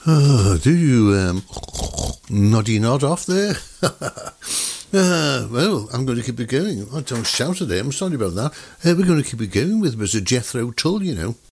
Oh, do you noddy nod off there? Well, I'm going to keep it going. I don't shout today. I'm sorry about that. We're going to keep it going with Mr. Jethro Tull, you know.